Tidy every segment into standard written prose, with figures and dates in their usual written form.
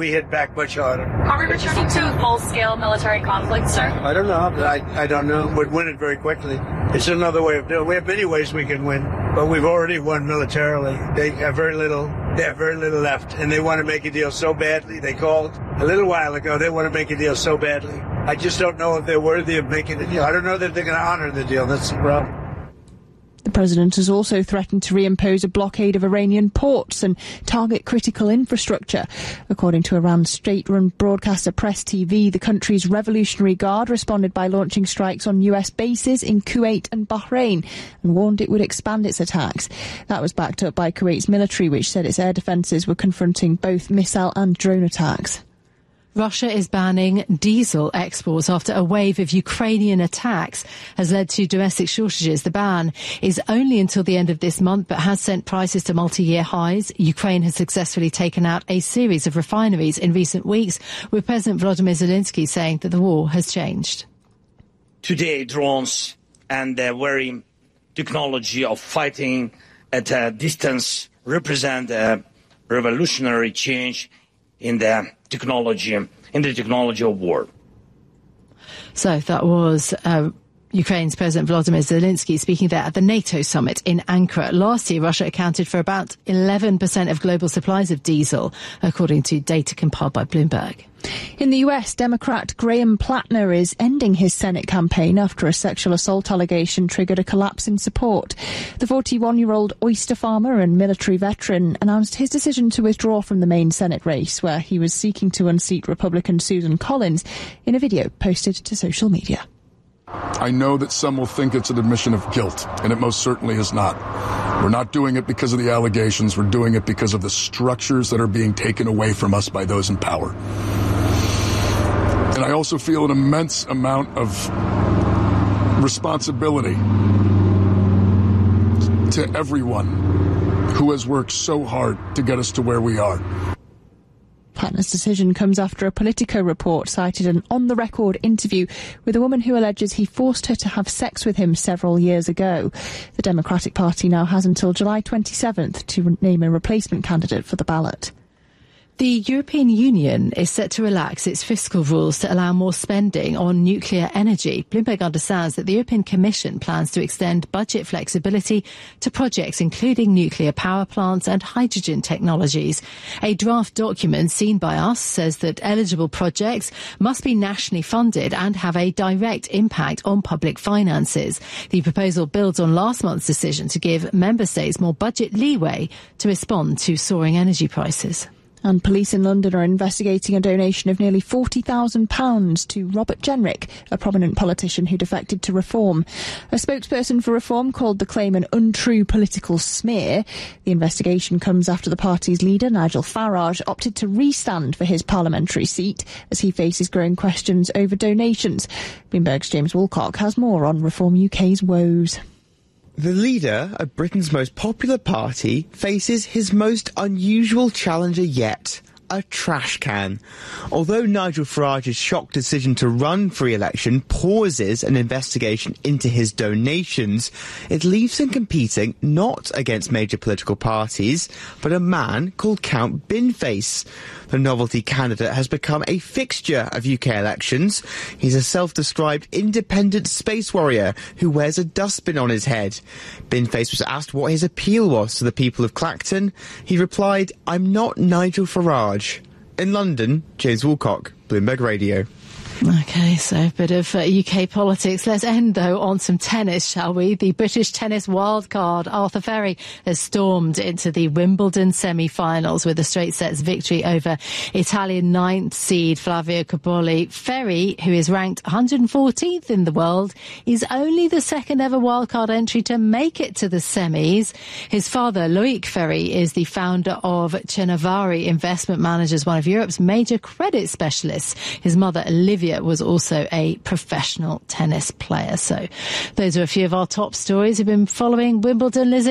we hit back much harder. Are we returning to full-scale military conflict, sir? I don't know. I don't know. We'd win it very quickly. It's another way of doing it. We have many ways we can win, but we've already won militarily. They have very little left, and they want to make a deal so badly. They called a little while ago. They want to make a deal so badly. I just don't know if they're worthy of making a deal. I don't know that they're going to honor the deal. That's the problem. The president has also threatened to reimpose a blockade of Iranian ports and target critical infrastructure. According to Iran's state-run broadcaster Press TV, the country's Revolutionary Guard responded by launching strikes on US bases in Kuwait and Bahrain and warned it would expand its attacks. That was backed up by Kuwait's military, which said its air defences were confronting both missile and drone attacks. Russia is banning diesel exports after a wave of Ukrainian attacks has led to domestic shortages. The ban is only until the end of this month, but has sent prices to multi-year highs. Ukraine has successfully taken out a series of refineries in recent weeks, with President Volodymyr Zelensky saying that the war has changed. Today, drones and the very technology of fighting at a distance represent a revolutionary change in the technology of war. So that was Ukraine's President Volodymyr Zelensky speaking there at the NATO summit in Ankara. Last year, Russia accounted for about 11% of global supplies of diesel, according to data compiled by Bloomberg. In the US, Democrat Graham Plattner is ending his Senate campaign after a sexual assault allegation triggered a collapse in support. The 41-year-old oyster farmer and military veteran announced his decision to withdraw from the main Senate race, where he was seeking to unseat Republican Susan Collins, in a video posted to social media. I know that some will think it's an admission of guilt, and it most certainly is not. We're not doing it because of the allegations. We're doing it because of the structures that are being taken away from us by those in power. And I also feel an immense amount of responsibility to everyone who has worked so hard to get us to where we are. Plattner's decision comes after a Politico report cited an on-the-record interview with a woman who alleges he forced her to have sex with him several years ago. The Democratic Party now has until July 27th to name a replacement candidate for the ballot. The European Union is set to relax its fiscal rules to allow more spending on nuclear energy. Bloomberg understands that the European Commission plans to extend budget flexibility to projects including nuclear power plants and hydrogen technologies. A draft document seen by us says that eligible projects must be nationally funded and have a direct impact on public finances. The proposal builds on last month's decision to give member states more budget leeway to respond to soaring energy prices. And police in London are investigating a donation of nearly £40,000 to Robert Jenrick, a prominent politician who defected to Reform. A spokesperson for Reform called the claim an untrue political smear. The investigation comes after the party's leader, Nigel Farage, opted to re-stand for his parliamentary seat as he faces growing questions over donations. Bloomberg's James Woolcock has more on Reform UK's woes. The leader of Britain's most popular party faces his most unusual challenger yet, a trash can. Although Nigel Farage's shock decision to run for re-election pauses an investigation into his donations, it leaves him competing not against major political parties, but a man called Count Binface. The novelty candidate has become a fixture of UK elections. He's a self-described independent space warrior who wears a dustbin on his head. Binface was asked what his appeal was to the people of Clacton. He replied, "I'm not Nigel Farage." In London, James Woolcock, Bloomberg Radio. OK, so a bit of UK politics. Let's end, though, on some tennis, shall we? The British tennis wildcard, Arthur Ferry, has stormed into the Wimbledon semi-finals with a straight sets victory over Italian ninth seed Flavio Cobolli. Ferry, who is ranked 114th in the world, is only the second ever wildcard entry to make it to the semis. His father, Loic Ferry, is the founder of Chenavari Investment Managers, one of Europe's major credit specialists. His mother, Olivia, was also a professional tennis player. So those are a few of our top stories. You've been following Wimbledon, Lizzie?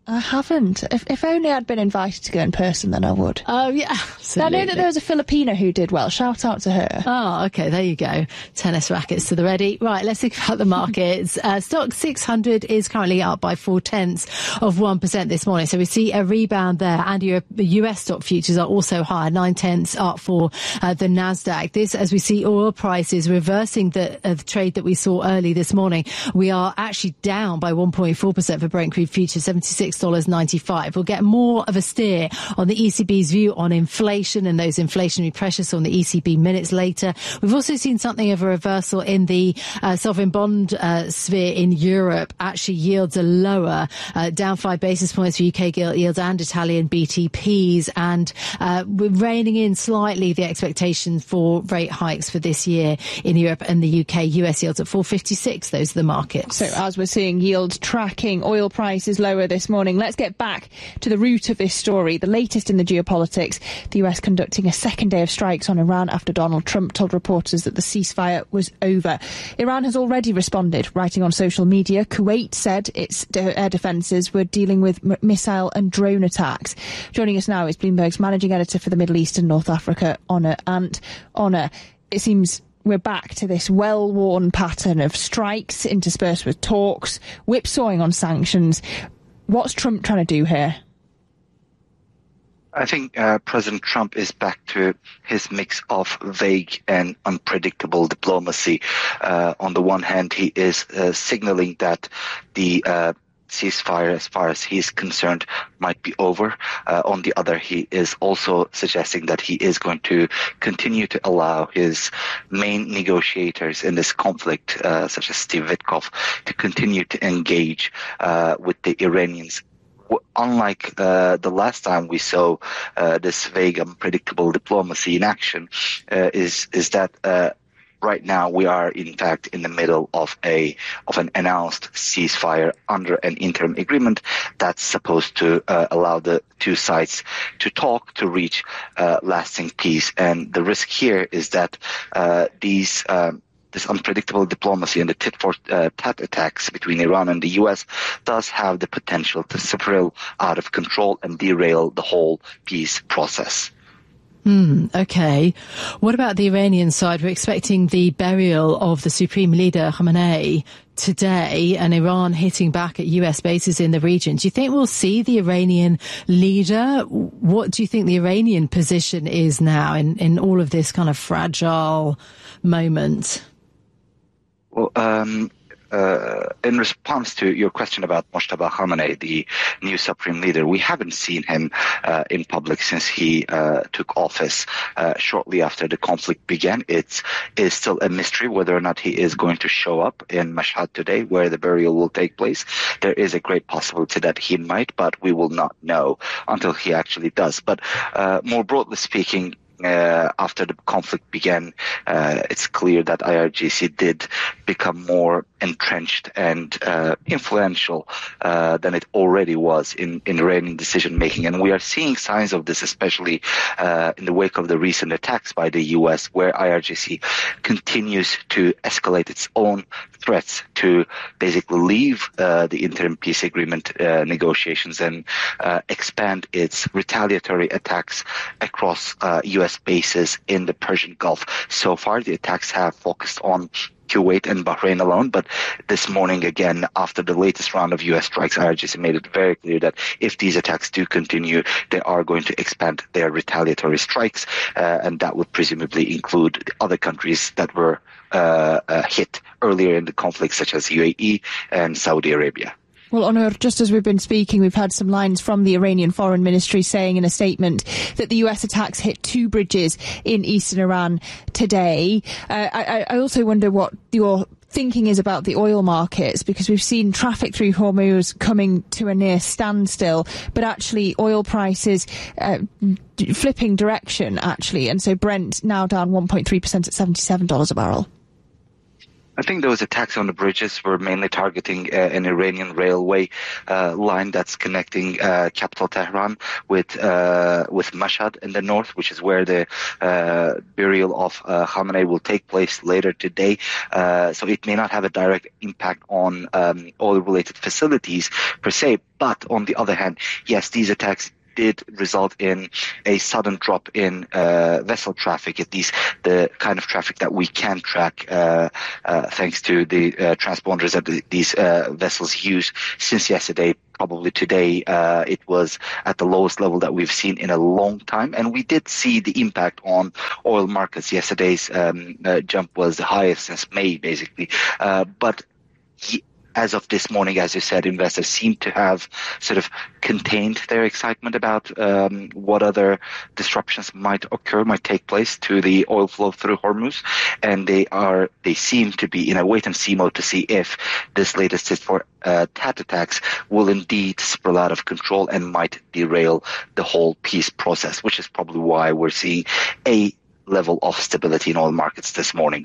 I haven't. If only I'd been invited to go in person, then I would. Oh, yeah, absolutely. I know that there was a Filipina who did well. Shout out to her. Oh, OK, there you go. Tennis rackets to the ready. Right, let's think about the markets. Stock 600 is currently up by 0.4% this morning. So we see a rebound there. And US stock futures are also higher, 0.9 up for the NASDAQ. This, as we see oil prices reversing the trade that we saw early this morning. We are actually down by 1.4% for Brent crude futures, $76.95. We'll get more of a steer on the ECB's view on inflation and those inflationary pressures on the ECB minutes later. We've also seen something of a reversal in the sovereign bond sphere in Europe. Actually, yields are lower, down 5 basis points for UK gilt yields and Italian BTPs. And we're reining in slightly the expectations for rate hikes for this year in Europe and the UK. US yields at 4.56. Those are the markets. So as we're seeing yield tracking, oil prices lower this morning. Let's get back to the root of this story. The latest in the geopolitics, the US conducting a second day of strikes on Iran after Donald Trump told reporters that the ceasefire was over. Iran has already responded, writing on social media. Kuwait said its air defences were dealing with missile and drone attacks. Joining us now is Bloomberg's managing editor for the Middle East and North Africa, Honor Ant. Honor, it seems we're back to this well-worn pattern of strikes interspersed with talks, whipsawing on sanctions. What's Trump trying to do here? I think President Trump is back to his mix of vague and unpredictable diplomacy. On the one hand, he is signaling that the ceasefire, as far as he's concerned, might be over. On the other, he is also suggesting that he is going to continue to allow his main negotiators in this conflict, such as Steve Witkoff, to continue to engage with the Iranians. Unlike the last time we saw this vague, unpredictable diplomacy in action, is that right now we are in fact in the middle of an announced ceasefire under an interim agreement that's supposed to allow the two sides to talk to reach lasting peace. And the risk here is that this unpredictable diplomacy and the tit-for-tat attacks between Iran and the U.S. does have the potential to spiral out of control and derail the whole peace process. OK. What about the Iranian side? We're expecting the burial of the Supreme Leader Khamenei today and Iran hitting back at US bases in the region. Do you think we'll see the Iranian leader? What do you think the Iranian position is now in all of this kind of fragile moment? Well, in response to your question about Mojtaba Khamenei, the new supreme leader, we haven't seen him in public since he took office shortly after the conflict began. It is still a mystery whether or not he is going to show up in Mashhad today, where the burial will take place. There is a great possibility that he might, but we will not know until he actually does. But more broadly speaking, after the conflict began, it's clear that IRGC did become more entrenched and influential than it already was in Iranian decision-making. And we are seeing signs of this, especially in the wake of the recent attacks by the U.S., where IRGC continues to escalate its own threats to basically leave the interim peace agreement negotiations and expand its retaliatory attacks across U.S. bases in the Persian Gulf. So far, the attacks have focused on Kuwait and Bahrain alone, but this morning, again, after the latest round of U.S. strikes, IRGC made it very clear that if these attacks do continue, they are going to expand their retaliatory strikes, and that would presumably include the other countries that were hit earlier in the conflict, such as UAE and Saudi Arabia. Well, Onur, just as we've been speaking, we've had some lines from the Iranian Foreign Ministry saying in a statement that the US attacks hit 2 bridges in eastern Iran today. I also wonder what your thinking is about the oil markets, because we've seen traffic through Hormuz coming to a near standstill, but actually oil prices flipping direction, actually. And so Brent now down 1.3% at $77 a barrel. I think those attacks on the bridges were mainly targeting an Iranian railway line that's connecting capital Tehran with Mashhad in the north, which is where the burial of Khamenei will take place later today. So it may not have a direct impact on oil-related facilities per se, but on the other hand, yes, these attacks did result in a sudden drop in vessel traffic, at least the kind of traffic that we can track thanks to the transponders that these vessels use since yesterday. Probably today it was at the lowest level that we've seen in a long time, and we did see the impact on oil markets. Yesterday's jump was the highest since May, basically. But as of this morning, as you said, investors seem to have sort of contained their excitement about what other disruptions might take place to the oil flow through Hormuz, and they seem to be in a wait-and-see mode to see if this latest tat attacks will indeed spill out of control and might derail the whole peace process, which is probably why we're seeing a level of stability in oil markets this morning.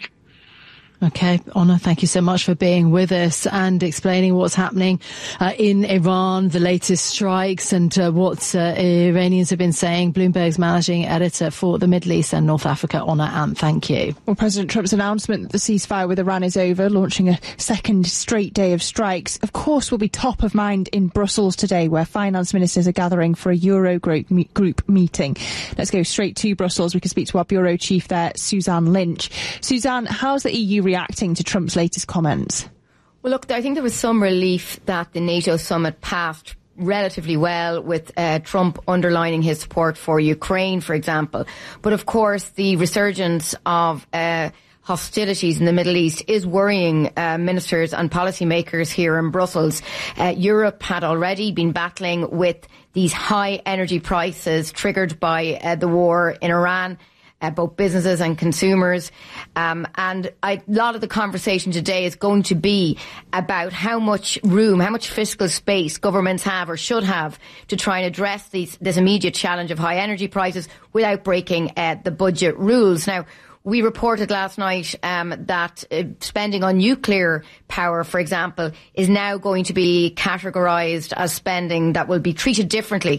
Okay, Honor, thank you so much for being with us and explaining what's happening in Iran, the latest strikes and what Iranians have been saying. Bloomberg's managing editor for the Middle East and North Africa, Honor Ant. Thank you. Well, President Trump's announcement that the ceasefire with Iran is over, launching a second straight day of strikes, of course, will be top of mind in Brussels today, where finance ministers are gathering for a Eurogroup meeting. Let's go straight to Brussels. We can speak to our bureau chief there, Suzanne Lynch. Suzanne, how's the EU reacting to Trump's latest comments? Well, look, I think there was some relief that the NATO summit passed relatively well, with Trump underlining his support for Ukraine, for example. But of course, the resurgence of hostilities in the Middle East is worrying ministers and policymakers here in Brussels. Europe had already been battling with these high energy prices triggered by the war in Iran. Both businesses and consumers. And a lot of the conversation today is going to be about how much room, how much fiscal space governments have or should have to try and address this immediate challenge of high energy prices without breaking the budget rules. Now, we reported last night that spending on nuclear power, for example, is now going to be categorised as spending that will be treated differently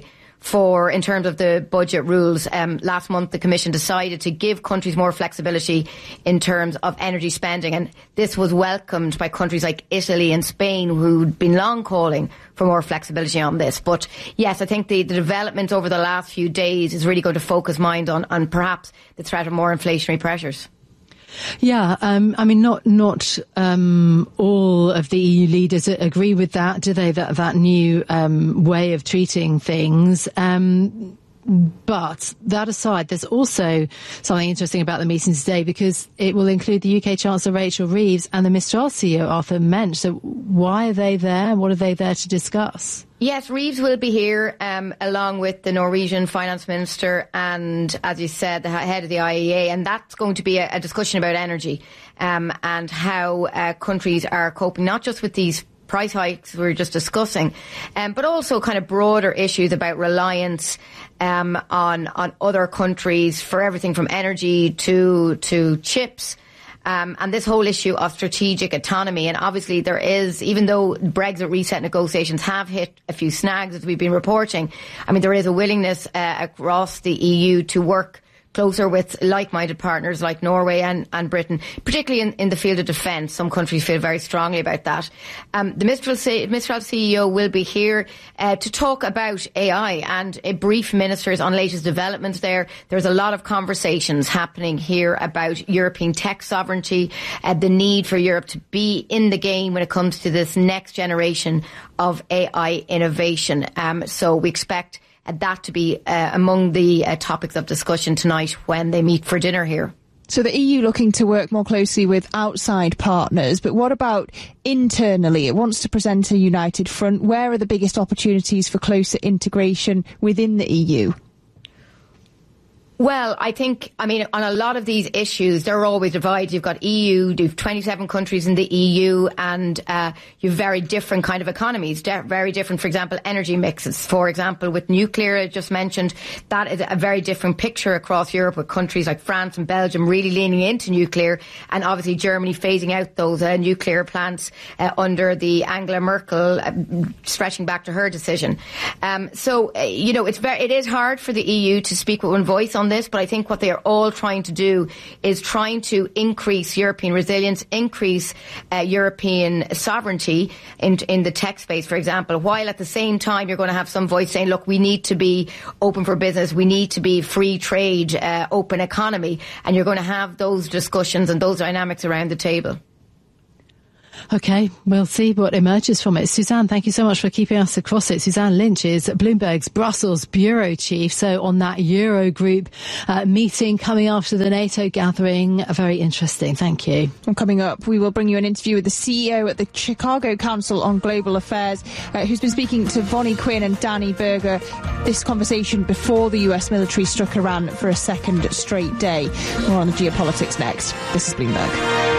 in terms of the budget rules. Last month, the Commission decided to give countries more flexibility in terms of energy spending, and this was welcomed by countries like Italy and Spain, who'd been long calling for more flexibility on this. But yes, I think the development over the last few days is really going to focus mind on perhaps the threat of more inflationary pressures. Yeah, I mean, not all of the EU leaders agree with that, do they? That new way of treating things. But that aside, there's also something interesting about the meeting today, because it will include the UK Chancellor Rachel Reeves and the Mistral CEO Arthur Mensch. So why are they there? What are they there to discuss? Yes, Reeves will be here along with the Norwegian finance minister and, as you said, the head of the IEA. And that's going to be a discussion about energy and how countries are coping, not just with these price hikes we were just discussing, but also kind of broader issues about reliance on other countries for everything from energy to chips. And this whole issue of strategic autonomy. And obviously there is, even though Brexit reset negotiations have hit a few snags, as we've been reporting, I mean, there is a willingness across the EU to work closer with like-minded partners like Norway and Britain, particularly in the field of defence. Some countries feel very strongly about that. The Mistral CEO will be here to talk about AI and brief ministers on latest developments there. There's a lot of conversations happening here about European tech sovereignty, the need for Europe to be in the game when it comes to this next generation of AI innovation. So we expect that to be among the topics of discussion tonight when they meet for dinner here. So the EU looking to work more closely with outside partners, but what about internally? It wants to present a united front. Where are the biggest opportunities for closer integration within the EU? Well, on a lot of these issues, they're always divided. You've got EU, you've 27 countries in the EU, and you've very different kind of economies, very different, for example, energy mixes. For example, with nuclear, I just mentioned, that is a very different picture across Europe, with countries like France and Belgium really leaning into nuclear, and obviously Germany phasing out those nuclear plants under the Angela Merkel, stretching back to her decision. It is hard for the EU to speak with one voice on this, but I think what they are all trying to do is trying to increase European resilience, increase European sovereignty in the tech space, for example, while at the same time you're going to have some voice saying, look, we need to be open for business, we need to be free trade, open economy, and you're going to have those discussions and those dynamics around the table. OK, we'll see what emerges from it. Suzanne, thank you so much for keeping us across it. Suzanne Lynch is Bloomberg's Brussels bureau chief. So on that Eurogroup meeting coming after the NATO gathering, very interesting. Thank you. And coming up, we will bring you an interview with the CEO at the Chicago Council on Global Affairs, who's been speaking to Vonnie Quinn and Danny Berger. This conversation before the US military struck Iran for a second straight day. More on the geopolitics next. This is Bloomberg.